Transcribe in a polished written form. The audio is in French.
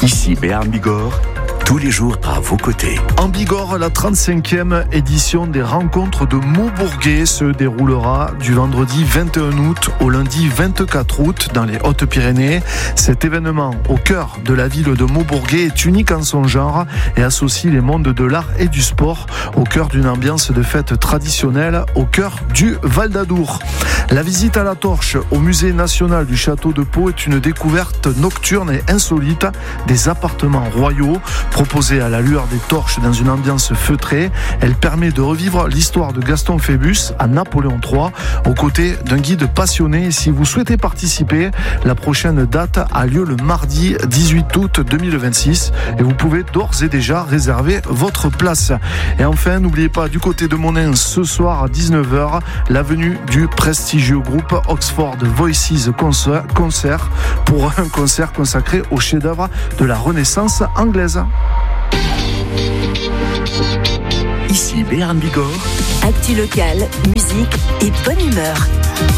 Ici Béarn Bigorre, tous les jours à vos côtés. En Bigorre, la 35e édition des rencontres de Maubourguet se déroulera du vendredi 21 août au lundi 24 août dans les Hautes-Pyrénées. Cet événement au cœur de la ville de Maubourguet est unique en son genre et associe les mondes de l'art et du sport au cœur d'une ambiance de fête traditionnelle au cœur du Val d'Adour. La visite à la torche au musée national du château de Pau est une découverte nocturne et insolite des appartements royaux. Proposée à la lueur des torches dans une ambiance feutrée, elle permet de revivre l'histoire de Gaston Phébus à Napoléon III aux côtés d'un guide passionné. Et si vous souhaitez participer, la prochaine date a lieu le mardi 18 août 2026 et vous pouvez d'ores et déjà réserver votre place. Et enfin, n'oubliez pas, du côté de Monin, ce soir à 19h, l'avenue du prestigieux groupe Oxford Voices Concert pour un concert consacré au chef-d'œuvre de la Renaissance anglaise. Ici Béarn Bigorre. Actu local, musique et bonne humeur.